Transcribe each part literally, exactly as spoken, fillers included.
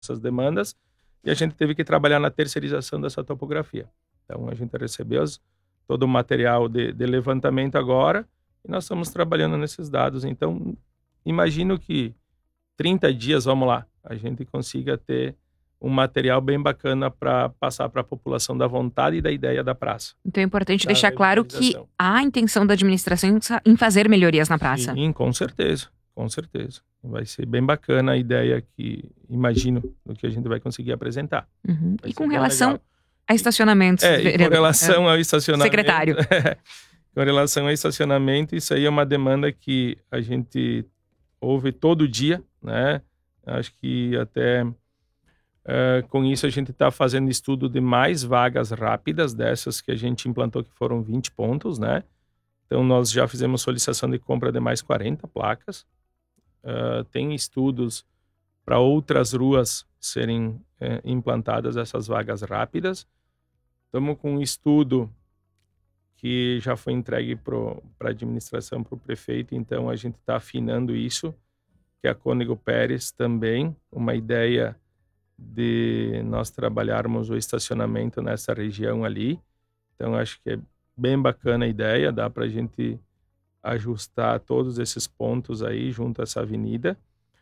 essas demandas, e a gente teve que trabalhar na terceirização dessa topografia. Então, a gente recebeu as, todo o material de, de levantamento agora, e nós estamos trabalhando nesses dados. Então, imagino que trinta dias, vamos lá, a gente consiga ter um material bem bacana para passar para a população da vontade e da ideia da praça. Então é importante deixar claro que há a intenção da administração em fazer melhorias na praça. Sim, com certeza, com certeza. Vai ser bem bacana a ideia que, imagino, do que a gente vai conseguir apresentar. Uhum. E com relação a estacionamentos? É, e com relação ao estacionamento... Secretário. É, com relação ao estacionamento, isso aí é uma demanda que a gente ouve todo dia, né? Acho que até... Uh, com isso a gente está fazendo estudo de mais vagas rápidas, dessas que a gente implantou, que foram vinte pontos, né? Então nós já fizemos solicitação de compra de mais quarenta placas. Uh, tem estudos para outras ruas serem uh, implantadas essas vagas rápidas. Estamos com um estudo que já foi entregue para a administração, para o prefeito, então a gente está afinando isso, que é a Cônego Pérez também, uma ideia de nós trabalharmos o estacionamento nessa região ali. Então, acho que é bem bacana a ideia, dá para a gente ajustar todos esses pontos aí junto a essa avenida.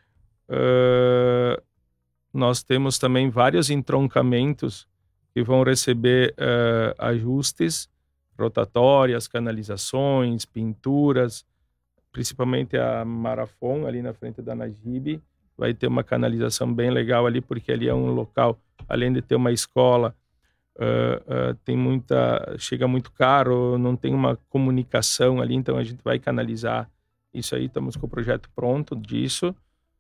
Uh, nós temos também vários entroncamentos que vão receber uh, ajustes, rotatórias, canalizações, pinturas, principalmente a Marafon, ali na frente da Najib, vai ter uma canalização bem legal ali, porque ali é um local, além de ter uma escola, uh, uh, tem muita, chega muito caro, não tem uma comunicação ali, então a gente vai canalizar isso aí, estamos com o projeto pronto disso.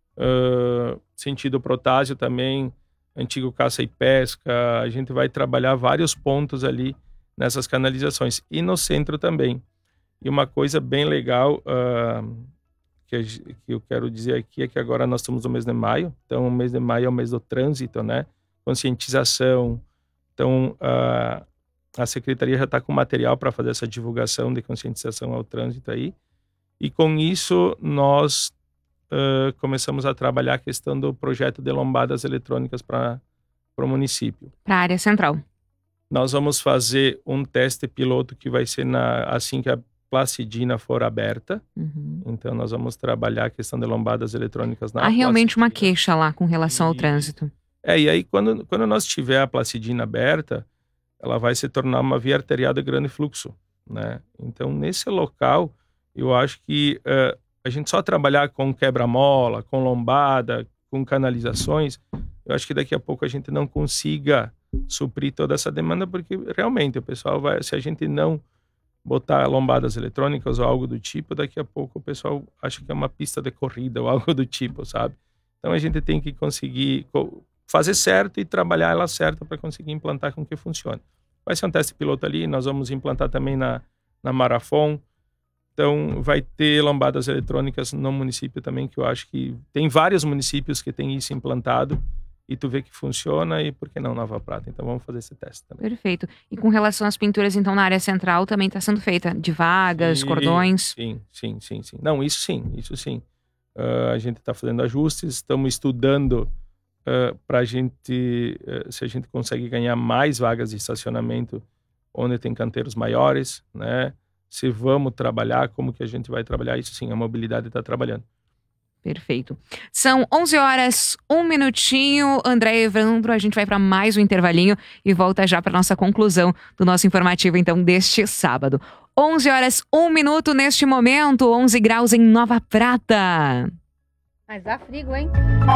Uh, sentido Protásio também, antigo caça e pesca, a gente vai trabalhar vários pontos ali nessas canalizações, e no centro também. E uma coisa bem legal... Uh, Que, que eu quero dizer aqui é que agora nós estamos no mês de maio, então o mês de maio é o mês do trânsito, né? Conscientização. Então a, a secretaria já está com material para fazer essa divulgação de conscientização ao trânsito aí. E com isso nós uh, começamos a trabalhar a questão do projeto de lombadas eletrônicas para o município. Para a área central. Nós vamos fazer um teste piloto que vai ser na, assim que a Placidina for aberta, uhum. Então nós vamos trabalhar a questão de lombadas eletrônicas na Há realmente Placidina. Uma queixa lá com relação e, ao trânsito. É, e aí quando, quando nós tiver a Placidina aberta, ela vai se tornar uma via arterial de grande fluxo, né? Então nesse local, eu acho que uh, a gente só trabalhar com quebra-mola, com lombada, com canalizações, eu acho que daqui a pouco a gente não consiga suprir toda essa demanda, porque realmente o pessoal vai, se a gente não botar lombadas eletrônicas ou algo do tipo, daqui a pouco o pessoal acha que é uma pista de corrida ou algo do tipo, sabe? Então a gente tem que conseguir fazer certo e trabalhar ela certa para conseguir implantar com que funcione. Vai ser um teste piloto ali, nós vamos implantar também na, na Marafon. Então vai ter lombadas eletrônicas no município também, que eu acho que tem vários municípios que tem isso implantado, e tu vê que funciona, e por que não Nova Prata? Então vamos fazer esse teste também. Perfeito. E com relação às pinturas, então, na área central também está sendo feita, de vagas, sim, cordões? Sim, sim, sim, sim. Não, isso sim, isso sim. Uh, a gente está fazendo ajustes, estamos estudando uh, para a gente, uh, se a gente consegue ganhar mais vagas de estacionamento onde tem canteiros maiores, né? Se vamos trabalhar, como que a gente vai trabalhar, isso sim, a mobilidade está trabalhando. Perfeito. São onze horas, um minutinho. André Evandro, a gente vai para mais um intervalinho e volta já para nossa conclusão do nosso informativo, então, deste sábado. onze horas, um minuto neste momento, onze graus em Nova Prata. Mas dá frio, hein?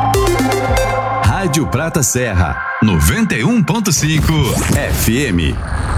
Rádio Prata Serra, noventa e um ponto cinco F M.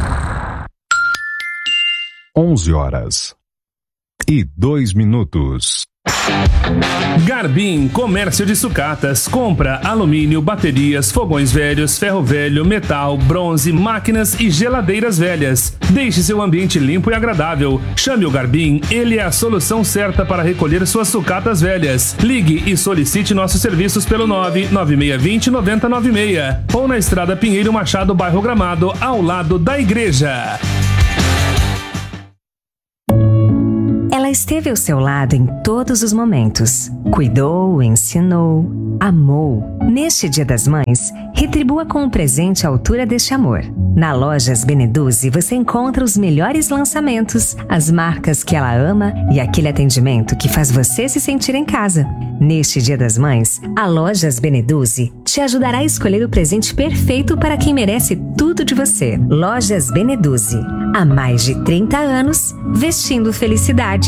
onze horas e dois minutos. Garbim Comércio de Sucatas. Compra alumínio, baterias, fogões velhos, ferro velho, metal, bronze, máquinas e geladeiras velhas. Deixe seu ambiente limpo e agradável. Chame o Garbim, ele é a solução certa para recolher suas sucatas velhas. Ligue e solicite nossos serviços pelo nove nove seis dois zero nove zero nove seis ou na Estrada Pinheiro Machado, bairro Gramado, ao lado da igreja. Ela esteve ao seu lado em todos os momentos. Cuidou, ensinou, amou. Neste Dia das Mães, retribua com um presente à altura deste amor. Na Lojas Beneduzzi você encontra os melhores lançamentos, as marcas que ela ama e aquele atendimento que faz você se sentir em casa. Neste Dia das Mães, a Lojas Beneduzzi te ajudará a escolher o presente perfeito para quem merece tudo de você. Lojas Beneduzzi, há mais de trinta anos, vestindo felicidade.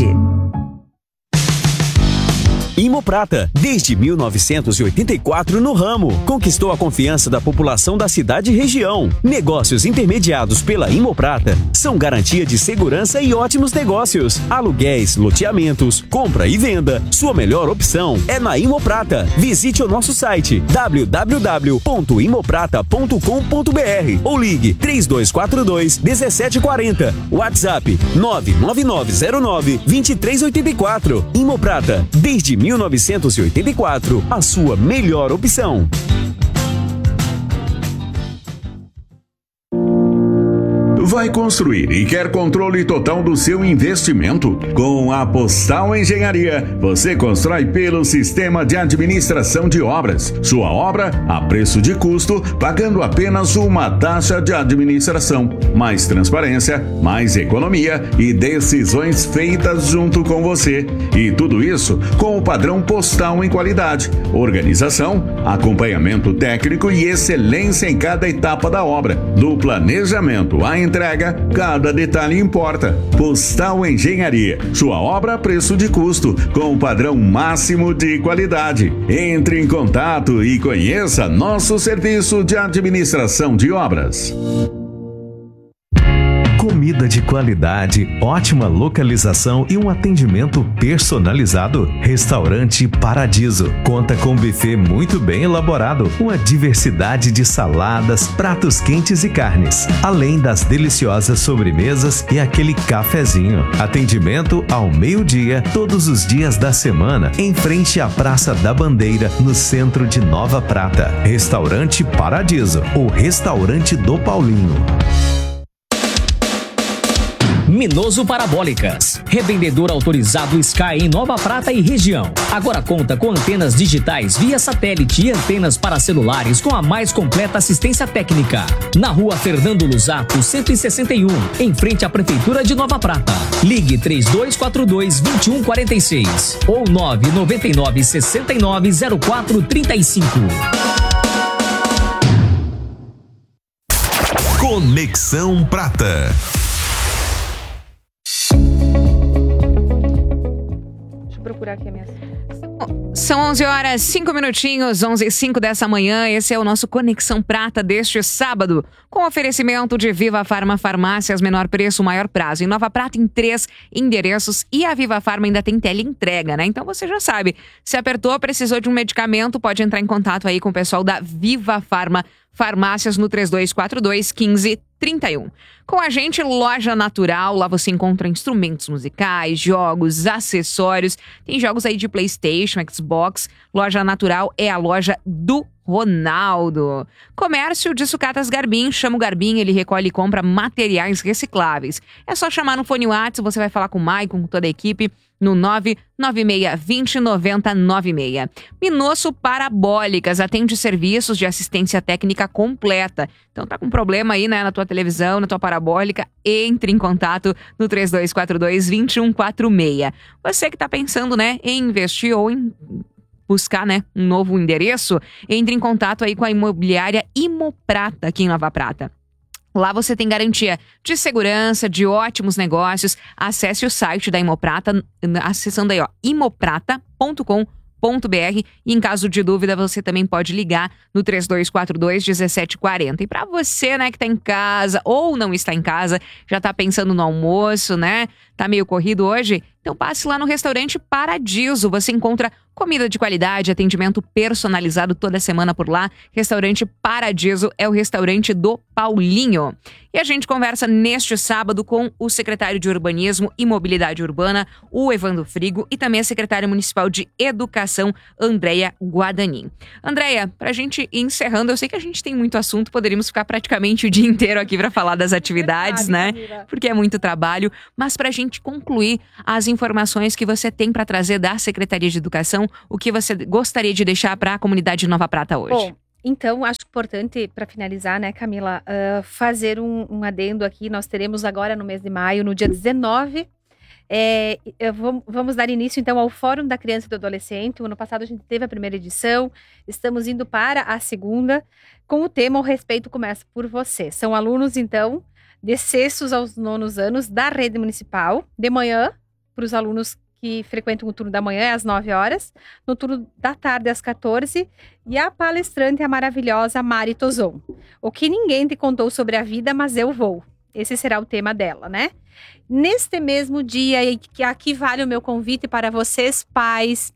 Imoprata, desde mil novecentos e oitenta e quatro no ramo, conquistou a confiança da população da cidade e região. Negócios intermediados pela Imoprata são garantia de segurança e ótimos negócios. Aluguéis, loteamentos, compra e venda. Sua melhor opção é na Imoprata. Visite o nosso site w w w ponto imoprata ponto com ponto b r ou ligue três dois quatro dois, um sete quatro zero. WhatsApp nove nove nove zero nove, dois três oito quatro. Imoprata, desde mil novecentos e oitenta e quatro, a sua melhor opção. Vai construir e quer controle total do seu investimento? Com a Postal Engenharia, você constrói pelo Sistema de Administração de Obras. Sua obra a preço de custo, pagando apenas uma taxa de administração. Mais transparência, mais economia e decisões feitas junto com você. E tudo isso com o padrão postal em qualidade, organização, acompanhamento técnico e excelência em cada etapa da obra. Do planejamento à entrega, cada detalhe importa. Postal Engenharia, sua obra a preço de custo, com o padrão máximo de qualidade. Entre em contato e conheça nosso serviço de administração de obras. Comida de qualidade, ótima localização e um atendimento personalizado. Restaurante Paradiso conta com um buffet muito bem elaborado, uma diversidade de saladas, pratos quentes e carnes, além das deliciosas sobremesas e aquele cafezinho. Atendimento ao meio-dia, todos os dias da semana, em frente à Praça da Bandeira, no centro de Nova Prata. Restaurante Paradiso, o restaurante do Paulinho. Minoso Parabólicas, revendedor autorizado Sky em Nova Prata e região. Agora conta com antenas digitais via satélite e antenas para celulares com a mais completa assistência técnica. Na rua Fernando Luzato, cento e sessenta e um, em frente à Prefeitura de Nova Prata. Ligue três dois quatro dois, dois um quatro seis ou nove nove nove, seis nove, zero quatro três cinco. Conexão Prata. Procurar aqui a minha... São onze horas, cinco minutinhos, onze e cinco dessa manhã. Esse é o nosso Conexão Prata deste sábado, com oferecimento de Viva Farma Farmácias, menor preço, maior prazo. Em Nova Prata, em três endereços, e a Viva Farma ainda tem teleentrega, né? Então você já sabe, se apertou, precisou de um medicamento, pode entrar em contato aí com o pessoal da Viva Farma Farmácias no três dois quatro dois, um cinco trinta e um. Com a gente, Loja Natural, lá você encontra instrumentos musicais, jogos, acessórios, tem jogos aí de PlayStation, Xbox. Loja Natural é a loja do Ronaldo. Comércio de Sucatas Garbim, chama o Garbim, ele recolhe e compra materiais recicláveis. É só chamar no fone WhatsApp, você vai falar com o Maicon, com toda a equipe, no nove nove seis, dois zero, nove zero nove seis. Minoso Parabólicas, atende serviços de assistência técnica completa. Então tá com problema aí, né, na tua televisão, na tua parabólica, entre em contato no três dois quatro dois, dois um quatro seis. Você que tá pensando, né, em investir ou em buscar, né, um novo endereço, entre em contato aí com a imobiliária Imoprata aqui em Nova Prata. Lá você tem garantia de segurança, de ótimos negócios. Acesse o site da Imoprata, acessando aí, ó, imoprata ponto com ponto b r, e em caso de dúvida você também pode ligar no três dois quatro dois, um sete quatro zero. E para você, né, que tá em casa ou não está em casa, já tá pensando no almoço, né, tá meio corrido hoje, então passe lá no restaurante Paradiso. Você encontra Comida de qualidade, atendimento personalizado toda semana por lá. Restaurante Paradiso é o restaurante do Paulinho. E a gente conversa neste sábado com o secretário de Urbanismo e Mobilidade Urbana, o Evandro Frigo, e também a secretária municipal de Educação, Andréia Guadanin. Andréia, pra gente ir encerrando, eu sei que a gente tem muito assunto, poderíamos ficar praticamente o dia inteiro aqui para falar das atividades, Verdade, né? Camila. Porque é muito trabalho, mas pra gente concluir as informações que você tem para trazer da Secretaria de Educação, o que você gostaria de deixar para a comunidade de Nova Prata hoje? Bom, então acho importante, para finalizar, né, Camila, uh, fazer um, um adendo aqui. Nós teremos agora no mês de maio, no dia dezenove, é, vamos, vamos dar início então ao Fórum da Criança e do Adolescente. O ano passado a gente teve a primeira edição, estamos indo para a segunda, com o tema O Respeito Começa por Você. São alunos, então, de sextos aos nonos anos da rede municipal, de manhã, para os alunos que frequentam o turno da manhã às nove horas, no turno da tarde às quatorze, e a palestrante é a maravilhosa Mari Tozon. O que ninguém te contou sobre a vida, mas eu vou. Esse será o tema dela, né? Neste mesmo dia, e aqui vale o meu convite para vocês, pais,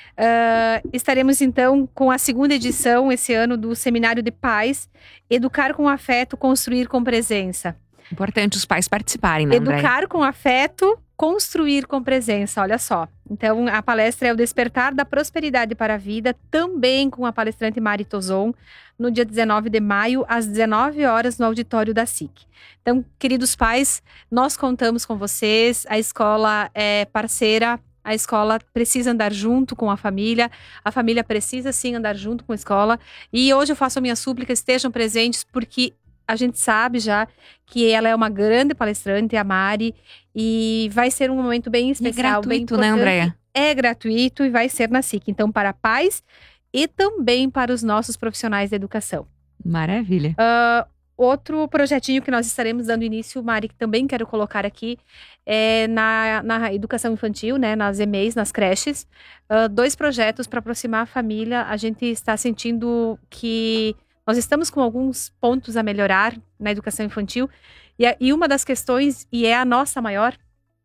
uh, estaremos então com a segunda edição esse ano do Seminário de Pais, Educar com Afeto, Construir com Presença. Importante os pais participarem, né, André? Educar com afeto, construir com presença, olha só. Então, a palestra é o Despertar da Prosperidade para a Vida, também com a palestrante Mari Tozon, no dia dezenove de maio, às dezenove horas, no auditório da S I C. Então, queridos pais, nós contamos com vocês, a escola é parceira, a escola precisa andar junto com a família, a família precisa sim andar junto com a escola, e hoje eu faço a minha súplica, estejam presentes, porque a gente sabe já que ela é uma grande palestrante, a Mari, e vai ser um momento bem especial, é bem gratuito, né, Andréia? É gratuito e vai ser na S I C. Então, para pais e também para os nossos profissionais da educação. Maravilha. Uh, outro projetinho que nós estaremos dando início, Mari, que também quero colocar aqui, é na, na educação infantil, né, nas E M E Is, nas creches. Uh, dois projetos para aproximar a família. A gente está sentindo que nós estamos com alguns pontos a melhorar na educação infantil, e, a, e uma das questões, e é a nossa maior,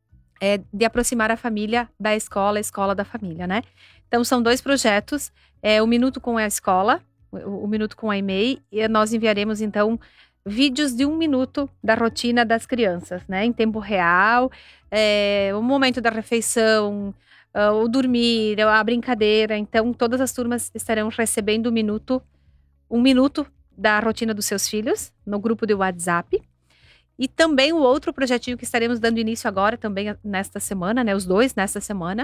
é de aproximar a família da escola, a escola da família, né? Então, são dois projetos, é, o Minuto com a Escola, o, o Minuto com a E M E I, e nós enviaremos, então, vídeos de um minuto da rotina das crianças, né? Em tempo real, é, o momento da refeição, uh, o dormir, a brincadeira. Então, todas as turmas estarão recebendo um minuto um minuto da rotina dos seus filhos no grupo de WhatsApp. E também o outro projetinho que estaremos dando início agora, também nesta semana, né? Os dois nesta semana,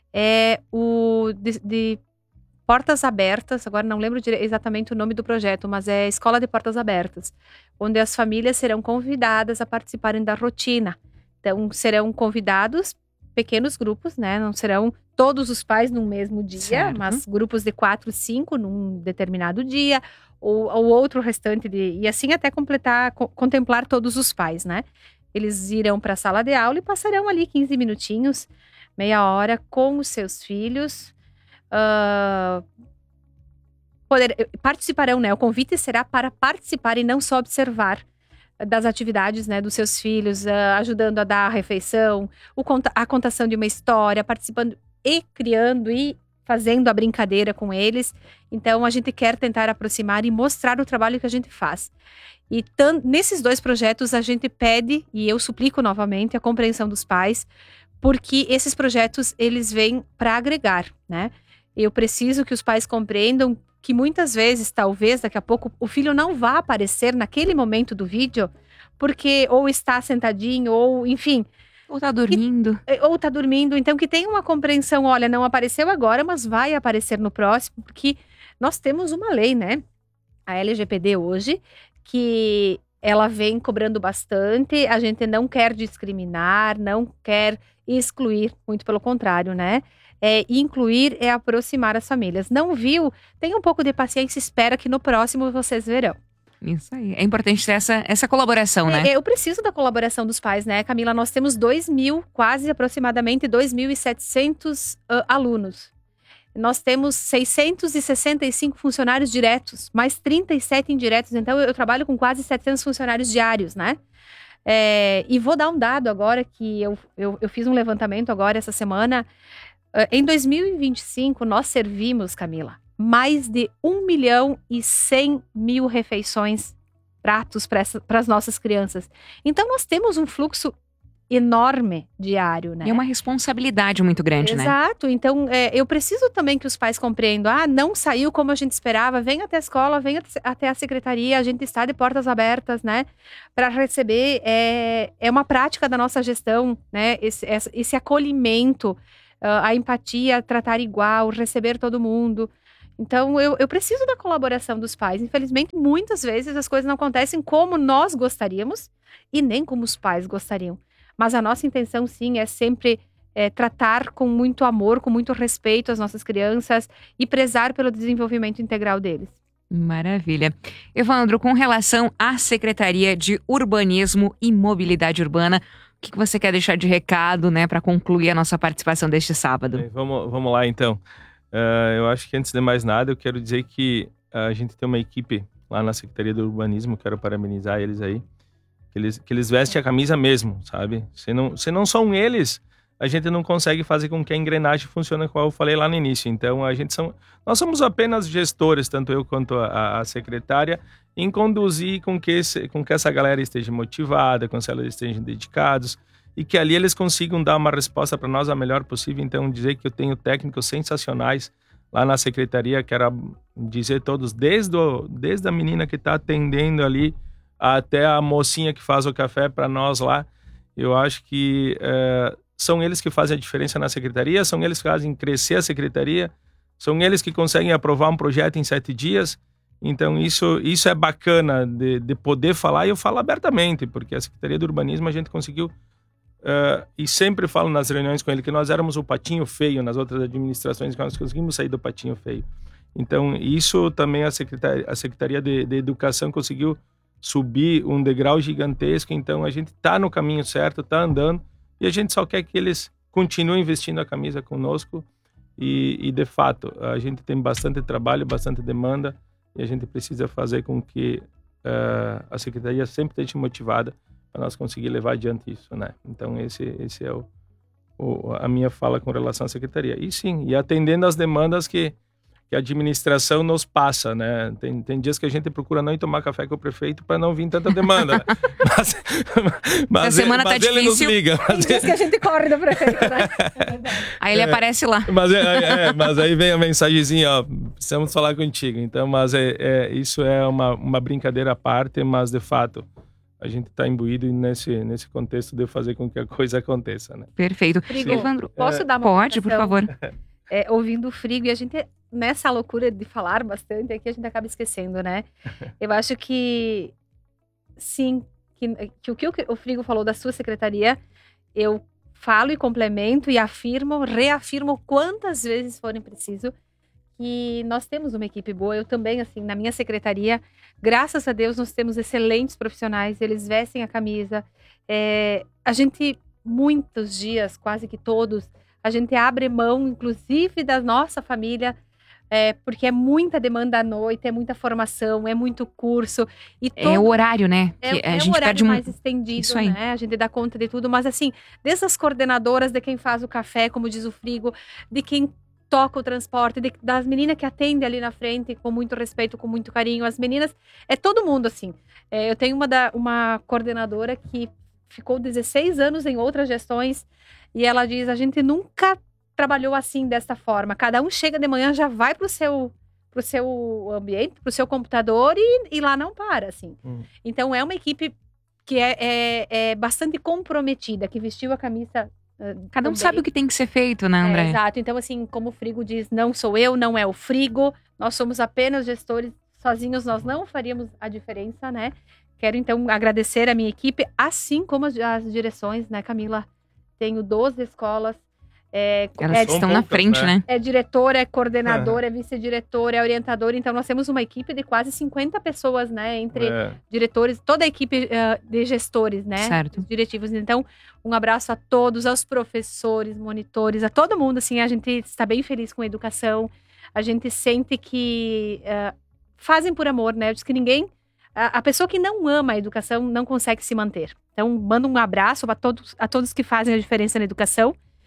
é o de, de Portas Abertas. Agora não lembro exatamente o nome do projeto, mas é Escola de Portas Abertas, onde as famílias serão convidadas a participarem da rotina. Então, serão convidados pequenos grupos, né? Não serão todos os pais no mesmo dia, certo, mas grupos de quatro, cinco num determinado dia, ou, ou outro restante de, e assim até completar, co- contemplar todos os pais, né? Eles irão para a sala de aula e passarão ali quinze minutinhos, meia hora com os seus filhos. Uh, poder, participarão, né? O convite será para participar e não só observar das atividades, né, dos seus filhos, uh, ajudando a dar a refeição, o, a contação de uma história, participando e criando e fazendo a brincadeira com eles. Então, a gente quer tentar aproximar e mostrar o trabalho que a gente faz. E tam, nesses dois projetos, a gente pede, e eu suplico novamente, a compreensão dos pais, porque esses projetos, eles vêm para agregar, né? Eu preciso que os pais compreendam que muitas vezes, talvez, daqui a pouco, o filho não vá aparecer naquele momento do vídeo, porque ou está sentadinho, ou enfim... Ou está dormindo. Que, ou está dormindo. Então, que tenha uma compreensão, olha, não apareceu agora, mas vai aparecer no próximo, porque nós temos uma lei, né? A L G P D hoje, que ela vem cobrando bastante, a gente não quer discriminar, não quer excluir, muito pelo contrário, né? É, incluir é aproximar as famílias. Não viu? Tenha um pouco de paciência, espera que no próximo vocês verão. Isso aí. É importante ter essa, essa colaboração, né? É, eu preciso da colaboração dos pais, né, Camila? Nós temos dois mil, quase aproximadamente dois mil e setecentos uh, alunos. Nós temos seiscentos e sessenta e cinco funcionários diretos, mais trinta e sete indiretos. Então, eu, eu trabalho com quase setecentos funcionários diários, né? É, e vou dar um dado agora, que eu, eu, eu fiz um levantamento agora essa semana. Uh, em dois mil e vinte e cinco, nós servimos, Camila, mais de um milhão e cem mil refeições, pratos para as nossas crianças. Então, nós temos um fluxo enorme diário, né? E uma responsabilidade muito grande, Exato. né? Exato. Então, é, eu preciso também que os pais compreendam. Ah, não saiu como a gente esperava. Vem até a escola, vem até a secretaria. A gente está de portas abertas, né? Para receber. É, é uma prática da nossa gestão, né? Esse, esse acolhimento, a empatia, tratar igual, receber todo mundo. Então, eu, eu preciso da colaboração dos pais. Infelizmente, muitas vezes as coisas não acontecem como nós gostaríamos e nem como os pais gostariam. Mas a nossa intenção, sim, é sempre é, tratar com muito amor, com muito respeito as nossas crianças e prezar pelo desenvolvimento integral deles. Maravilha. Evandro, com relação à Secretaria de Urbanismo e Mobilidade Urbana, o que você quer deixar de recado, né, para concluir a nossa participação deste sábado? Bem, vamos, vamos lá, então. Uh, eu acho que antes de mais nada, eu quero dizer que a gente tem uma equipe lá na Secretaria do Urbanismo, quero parabenizar eles aí, que eles, que eles vestem a camisa mesmo, sabe? Se não, se não são eles, a gente não consegue fazer com que a engrenagem funcione, como eu falei lá no início. Então, a gente são, nós somos apenas gestores, tanto eu quanto a, a secretária, em conduzir com que, esse, com que essa galera esteja motivada, com que eles estejam dedicados, e que ali eles consigam dar uma resposta para nós a melhor possível. Então, dizer que eu tenho técnicos sensacionais lá na secretaria, quero dizer todos, desde, o, desde a menina que está atendendo ali, até a mocinha que faz o café para nós lá, eu acho que é, são eles que fazem a diferença na secretaria, são eles que fazem crescer a secretaria, são eles que conseguem aprovar um projeto em sete dias. Então isso, isso é bacana de, de poder falar, e eu falo abertamente, porque a Secretaria do Urbanismo a gente conseguiu, uh, e sempre falo nas reuniões com ele, que nós éramos o patinho feio nas outras administrações, que nós conseguimos sair do patinho feio. Então isso também a Secretaria, a Secretaria de, de Educação conseguiu subir um degrau gigantesco. Então a gente está no caminho certo, está andando, e a gente só quer que eles continuem vestindo a camisa conosco, e, e de fato a gente tem bastante trabalho, bastante demanda, e a gente precisa fazer com que uh, a secretaria sempre esteja motivada para nós conseguir levar adiante isso, né? Então esse, esse é o, o, a minha fala com relação à secretaria. E sim, e atendendo às demandas que que a administração nos passa, né? Tem, tem dias que a gente procura não ir tomar café com o prefeito para não vir tanta demanda, né? Mas, mas, a semana mas tá ele difícil. nos liga. Tem dias que a gente corre do prefeito, né? Aí ele É. aparece lá. Mas, é, é, mas aí vem a mensagenzinha, ó, precisamos falar contigo. Então, mas é, é, isso é uma, uma brincadeira à parte, mas de fato a gente está imbuído nesse, nesse contexto de fazer com que a coisa aconteça, né? Perfeito. Frigo, Evandro, posso É. dar uma pode, por colocação? favor. É, ouvindo o Frigo, e a gente, nessa loucura de falar bastante, aqui a gente acaba esquecendo, né? Eu acho que, sim, que, que o que o Frigo falou da sua secretaria, eu falo e complemento e afirmo, reafirmo quantas vezes forem preciso, que nós temos uma equipe boa. Eu também, assim, na minha secretaria, graças a Deus, nós temos excelentes profissionais, eles vestem a camisa. É, a gente, muitos dias, quase que todos, a gente abre mão, inclusive, da nossa família, é, porque é muita demanda à noite, é muita formação, é muito curso. E É o horário, né? é, Que a é gente um horário perde um... mais estendido, Isso aí. né? A gente dá conta de tudo, mas assim, dessas coordenadoras, de quem faz o café, como diz o Frigo, de quem toca o transporte, de, das meninas que atendem ali na frente, com muito respeito, com muito carinho. As meninas, é todo mundo assim. É, eu tenho uma, da, uma coordenadora que ficou dezesseis anos em outras gestões, e ela diz, a gente nunca trabalhou assim, desta forma. Cada um chega de manhã, já vai pro seu, pro seu ambiente, pro seu computador, e, e lá não para, assim. Hum. Então, é uma equipe que é, é, é bastante comprometida, que vestiu a camisa... uh, Cada um também. sabe o que tem que ser feito, né, É, André? exato. Então, assim, como o Frigo diz, não sou eu, não é o Frigo. Nós somos apenas gestores. Sozinhos nós não faríamos a diferença, né? Quero, então, agradecer a minha equipe, assim como as, as direções, né, Camila? Tenho doze escolas. É, Elas é, estão São na poucas, frente, né? né? é diretora, é coordenadora, é vice-diretora, é orientadora. Então, nós temos uma equipe de quase cinquenta pessoas, né? Entre É. diretores, toda a equipe uh, de gestores, né? Certo. Os diretivos. Então, um abraço a todos, aos professores, monitores, a todo mundo. Assim, a gente está bem feliz com a educação. A gente sente que uh, fazem por amor, né? Diz que ninguém... A, a pessoa que não ama a educação não consegue se manter. Então, mando um abraço a todos, a todos que fazem a diferença na educação.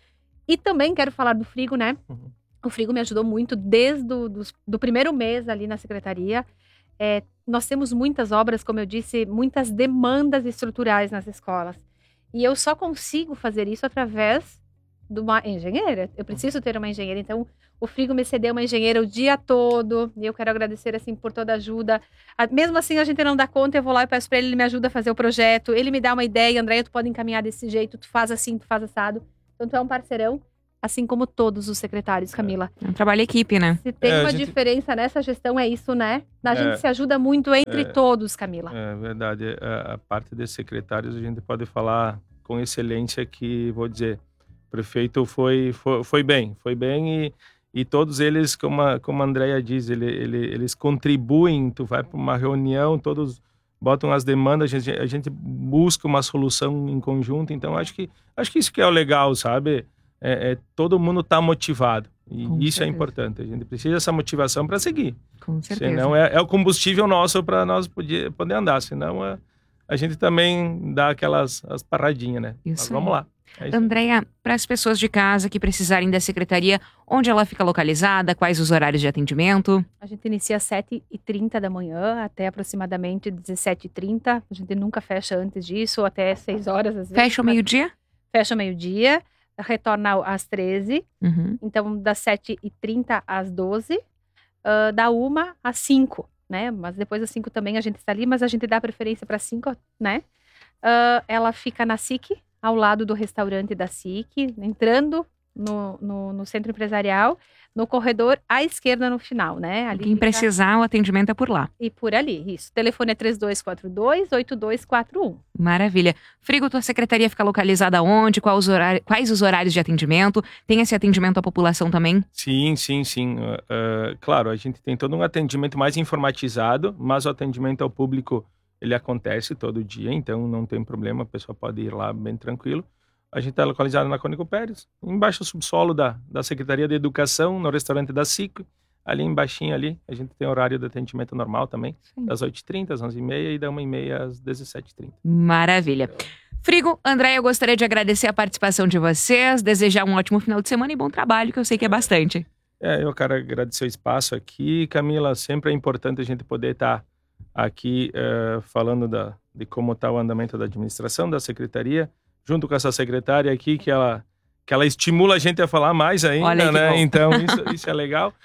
E também quero falar do Frigo, né? Uhum. O Frigo me ajudou muito desde o do, do primeiro mês ali na secretaria. É, nós temos muitas obras, como eu disse, muitas demandas estruturais nas escolas. E eu só consigo fazer isso através de uma engenheira. Eu preciso ter uma engenheira. Então, o Frigo me cedeu uma engenheira o dia todo. E eu quero agradecer, assim, por toda a ajuda. A, mesmo assim, a gente não dá conta, eu vou lá e peço para ele, ele me ajuda a fazer o projeto. Ele me dá uma ideia, Andréia, tu pode encaminhar desse jeito, tu faz assim, tu faz assado. Então, tu é um parceirão, assim como todos os secretários, Camila. É um trabalho equipe, né? Se tem É, a uma gente- diferença nessa gestão, é isso, né? A É. gente se ajuda muito entre É. todos, Camila. É verdade. A, a parte de secretários a gente pode falar com excelência que, vou dizer, o prefeito foi, foi, foi bem, foi bem e, e todos eles, como a, como a Andréia diz, ele, ele, eles contribuem, tu vai para uma reunião, todos botam as demandas, a gente, a gente busca uma solução em conjunto, então acho que, acho que isso que é o legal, sabe? É, é todo mundo tá motivado e Com isso é certeza. importante, a gente precisa dessa motivação para seguir. Com certeza. Senão é, é o combustível nosso para nós poder, poder andar. Senão a, a gente também dá aquelas as paradinhas, né? Isso Mas vamos aí. lá. É isso aí. Andréia, para as pessoas de casa que precisarem da secretaria, onde ela fica localizada, quais os horários de atendimento? A gente inicia às sete e trinta da manhã até aproximadamente dezessete e trinta. A gente nunca fecha antes disso, ou até seis horas às vezes. Fecha ao mas meio-dia? Fecha ao meio-dia, retorna às treze. Uhum. Então, das sete e trinta às doze. Uh, da uma às cinco, né? Mas depois das cinco também a gente está ali, mas a gente dá preferência para cinco, né? Uh, ela fica na S I C, ao lado do restaurante da S I C, entrando no, no, no centro empresarial, no corredor à esquerda no final, né? Ali Quem fica- precisar, o atendimento é por lá. E por ali, isso. O telefone é três dois quatro dois, oito dois quatro um. Maravilha. Frigo, tua secretaria fica localizada onde? Quais os, horários, quais os horários de atendimento? Tem esse atendimento à população também? Sim, sim, sim. Uh, uh, claro, a gente tem todo um atendimento mais informatizado, mas o atendimento ao público ele acontece todo dia, então não tem problema, a pessoa pode ir lá bem tranquilo. A gente está localizado na Cônigo Pérez, embaixo do subsolo da, da Secretaria de Educação, no restaurante da S I C. Ali embaixinho ali, a gente tem horário de atendimento normal também, Sim. das oito e trinta às onze e meia e da uma e meia às dezessete e trinta. Maravilha. Frigo, Andréia, eu gostaria de agradecer a participação de vocês, desejar um ótimo final de semana e bom trabalho, que eu sei que é bastante. É, eu quero agradecer o espaço aqui, Camila. Sempre é importante a gente poder estar aqui uh, falando da, de como está o andamento da administração, da secretaria, junto com essa secretária aqui, que ela, que ela estimula a gente a falar mais ainda, Olha que né? bom. Então, isso, isso é legal.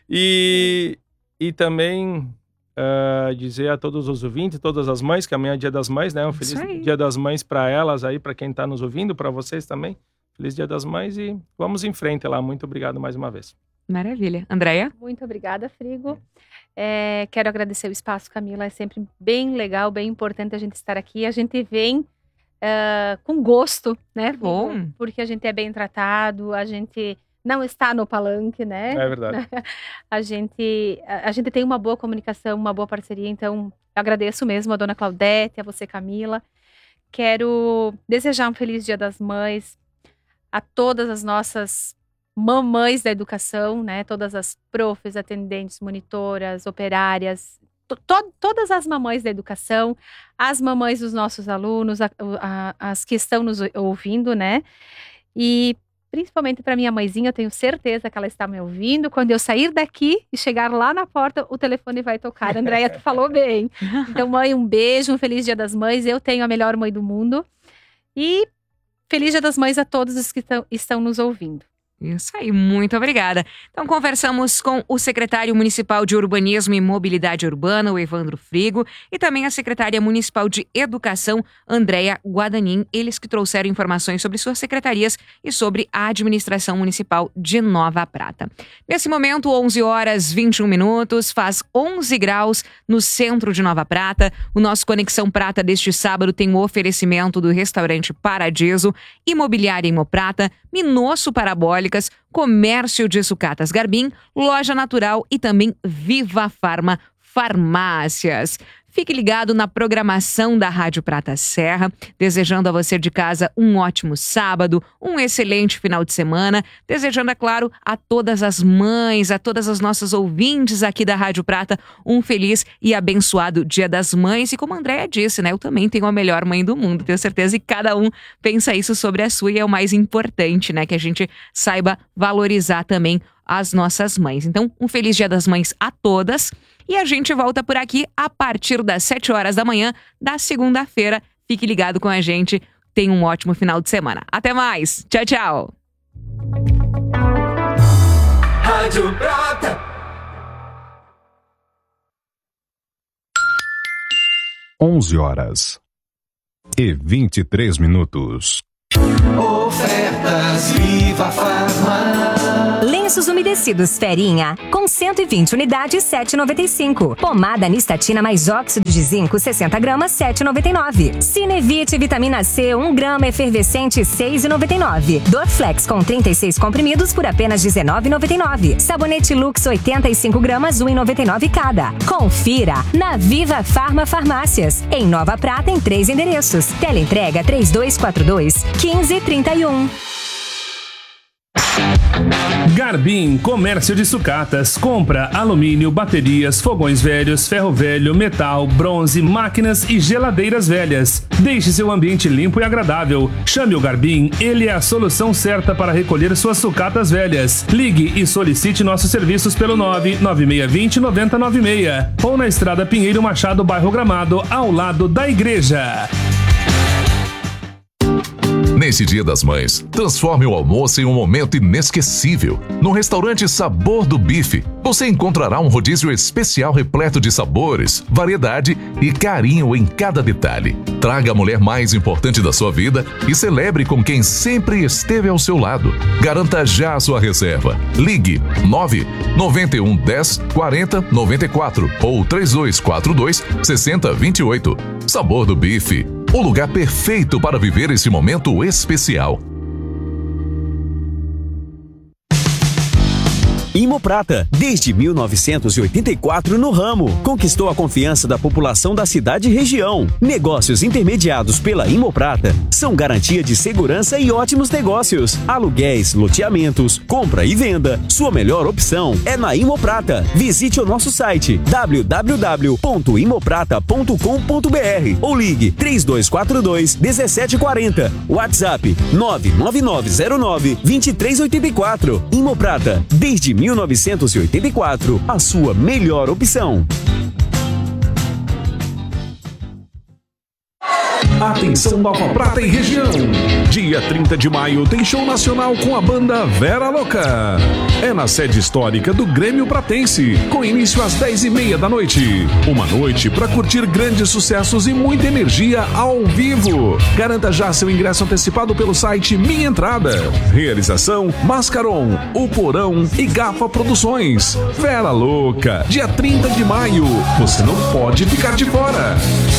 E, e também uh, dizer a todos os ouvintes, todas as mães, que amanhã é Dia das Mães, né? Um Isso feliz aí. Dia das Mães para elas aí, para quem está nos ouvindo, para vocês também. Feliz Dia das Mães e vamos em frente lá. Muito obrigado mais uma vez. Maravilha. Andréia? Muito obrigada, Frigo. É, quero agradecer o espaço, Camila. É sempre bem legal, bem importante a gente estar aqui. A gente vem ah, com gosto, né? Frigo? Bom. Porque a gente é bem tratado, a gente não está no palanque, né? É verdade. A gente, a, a gente tem uma boa comunicação, uma boa parceria. Então, eu agradeço mesmo a dona Claudete, a você, Camila. Quero desejar um feliz Dia das Mães a todas as nossas mamães da educação, né? Todas as profs, atendentes, monitoras, operárias, to- to- todas as mamães da educação, as mamães dos nossos alunos, a- a- as que estão nos ouvindo, né? E principalmente para minha mãezinha, eu tenho certeza que ela está me ouvindo. Quando eu sair daqui e chegar lá na porta, o telefone vai tocar. Andréia, tu falou bem. Então, mãe, um beijo, um feliz Dia das Mães. Eu tenho a melhor mãe do mundo. E feliz Dia das Mães a todos os que estão, estão nos ouvindo. Isso aí, muito obrigada. Então, conversamos com o secretário municipal de Urbanismo e Mobilidade Urbana, o Evandro Frigo, e também a secretária municipal de Educação, Andréia Guadanin, eles que trouxeram informações sobre suas secretarias e sobre a administração municipal de Nova Prata. Nesse momento, onze horas e vinte e um minutos, faz onze graus no centro de Nova Prata. O nosso Conexão Prata deste sábado tem o oferecimento do restaurante Paradiso, Imobiliária Imoprata, Minosso Parabólicas, Comércio de Sucatas Garbim, Loja Natural e também Viva Farma Farmácias. Fique ligado na programação da Rádio Prata Serra, desejando a você de casa um ótimo sábado, um excelente final de semana, desejando, é claro, a todas as mães, a todas as nossas ouvintes aqui da Rádio Prata, um feliz e abençoado Dia das Mães. E como a Andréia disse, né, eu também tenho a melhor mãe do mundo, tenho certeza que cada um pensa isso sobre a sua e é o mais importante, né, que a gente saiba valorizar também as nossas mães. Então, um feliz Dia das Mães a todas. E a gente volta por aqui a partir das sete horas da manhã da segunda-feira. Fique ligado com a gente. Tenha um ótimo final de semana. Até mais. Tchau, tchau. Rádio Prata. onze horas e vinte e três minutos. Ofertas Viva Farma. Lenços umedecidos Ferinha, com cento e vinte unidades, sete reais e noventa e cinco centavos. Pomada Nistatina mais óxido de zinco, sessenta gramas, sete reais e noventa e nove centavos. Cinevite Vitamina C, um grama efervescente, seis reais e noventa e nove centavos. Dorflex com trinta e seis comprimidos por apenas dezenove reais e noventa e nove centavos. Sabonete Lux, oitenta e cinco gramas, um real e noventa e nove centavos cada. Confira na Viva Farma Farmácias, em Nova Prata, em três endereços. Teleentrega três dois quatro dois, quinze trinta e um. Garbim Comércio de Sucatas. Compra alumínio, baterias, fogões velhos, ferro velho, metal, bronze, máquinas e geladeiras velhas. Deixe seu ambiente limpo e agradável. Chame o Garbim, ele é a solução certa para recolher suas sucatas velhas. Ligue e solicite nossos serviços pelo nove nove seis dois zero nove zero nove seis ou na Estrada Pinheiro Machado, bairro Gramado, ao lado da igreja. Nesse Dia das Mães, transforme o almoço em um momento inesquecível. No restaurante Sabor do Bife, você encontrará um rodízio especial repleto de sabores, variedade e carinho em cada detalhe. Traga a mulher mais importante da sua vida e celebre com quem sempre esteve ao seu lado. Garanta já a sua reserva. Ligue nove nove um um zero quatro zero nove quatro ou três dois quatro dois seis zero dois oito. Sabor do Bife. O lugar perfeito para viver esse momento especial. Imoprata, desde mil novecentos e oitenta e quatro no ramo, conquistou a confiança da população da cidade e região. Negócios intermediados pela Imoprata são garantia de segurança e ótimos negócios. Aluguéis, loteamentos, compra e venda. Sua melhor opção é na Imoprata. Visite o nosso site w w w ponto imoprata ponto com ponto b r ou ligue três dois quatro dois um sete quatro zero. WhatsApp nove nove nove zero nove dois três oito quatro. Imoprata, desde mil novecentos e oitenta e quatro, a sua melhor opção. Atenção Nova Prata e região. Dia trinta de maio tem show nacional com a banda Vera Louca. É na sede histórica do Grêmio Pratense, com início às dez e meia da noite. Uma noite para curtir grandes sucessos e muita energia ao vivo. Garanta já seu ingresso antecipado pelo site Minha Entrada. Realização Mascaron, O Porão e Gafa Produções. Vera Louca, dia trinta de maio. Você não pode ficar de fora.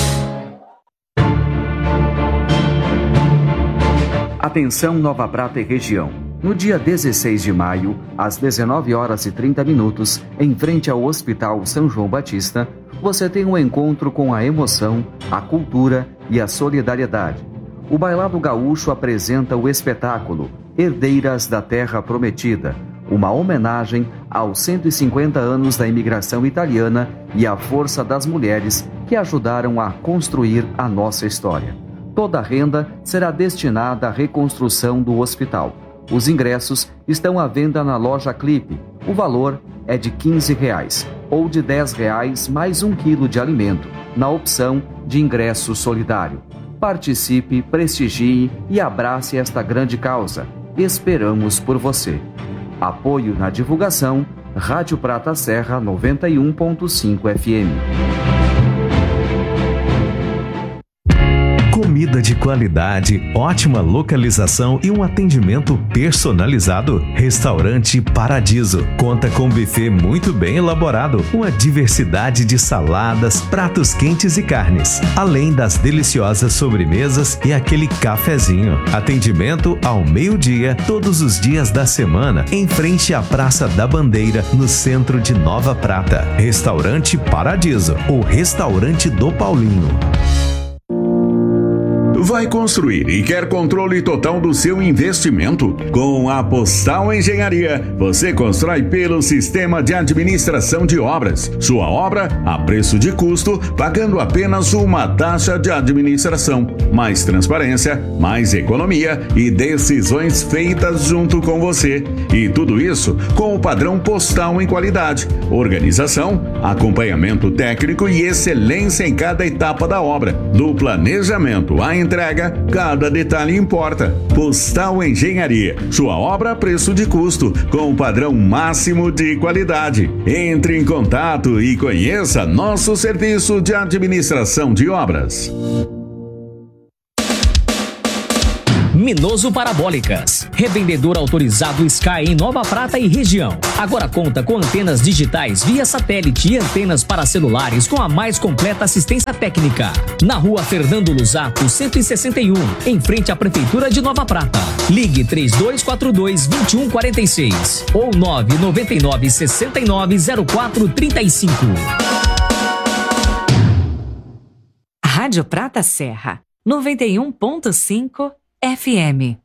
Atenção Nova Prata e região. No dia dezesseis de maio, às dezenove horas e trinta minutos, em frente ao Hospital São João Batista, você tem um encontro com a emoção, a cultura e a solidariedade. O Bailado Gaúcho apresenta o espetáculo Herdeiras da Terra Prometida, uma homenagem aos cento e cinquenta anos da imigração italiana e à força das mulheres que ajudaram a construir a nossa história. Toda a renda será destinada à reconstrução do hospital. Os ingressos estão à venda na loja Clipe. O valor é de quinze reais ou de dez reais mais um quilo de alimento, na opção de ingresso solidário. Participe, prestigie e abrace esta grande causa. Esperamos por você. Apoio na divulgação, Rádio Prata Serra noventa e um ponto cinco F M. Comida de qualidade, ótima localização e um atendimento personalizado. Restaurante Paradiso. Conta com buffet muito bem elaborado, uma diversidade de saladas, pratos quentes e carnes, além das deliciosas sobremesas e aquele cafezinho. Atendimento ao meio-dia, todos os dias da semana, em frente à Praça da Bandeira, no centro de Nova Prata. Restaurante Paradiso, o restaurante do Paulinho. Vai construir e quer controle total do seu investimento? Com a Postal Engenharia, você constrói pelo Sistema de Administração de Obras. Sua obra a preço de custo, pagando apenas uma taxa de administração. Mais transparência, mais economia e decisões feitas junto com você. E tudo isso com o padrão postal em qualidade, organização, acompanhamento técnico e excelência em cada etapa da obra. Do planejamento à entrega, cada detalhe importa. Postal Engenharia, sua obra a preço de custo, com o padrão máximo de qualidade. Entre em contato e conheça nosso serviço de administração de obras. Minoso Parabólicas, revendedor autorizado Sky em Nova Prata e região. Agora conta com antenas digitais via satélite e antenas para celulares com a mais completa assistência técnica. Na rua Fernando Luzato, cento e sessenta e um, em frente à Prefeitura de Nova Prata. Ligue três dois quatro dois, dois um quatro seis ou nove nove nove, seis nove zero quatro três cinco. Rádio Prata Serra, noventa e um ponto cinco F M.